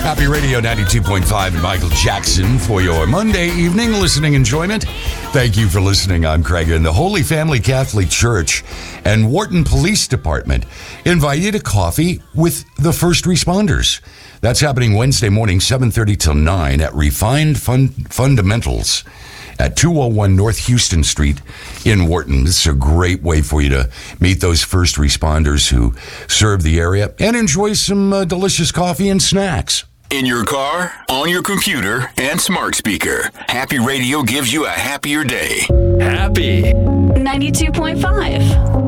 Happy Radio 92.5 and Michael Jackson for your Monday evening listening enjoyment. Thank you for listening. I'm Craig, and the Holy Family Catholic Church and Wharton Police Department invite you to coffee with the first responders. That's happening Wednesday morning, 7:30 till 9 at Refined Fundamentals at 201 North Houston Street in Wharton. This is a great way for you to meet those first responders who serve the area and enjoy some delicious coffee and snacks. In your car, on your computer, and smart speaker, Happy Radio gives you a happier day. Happy 92.5.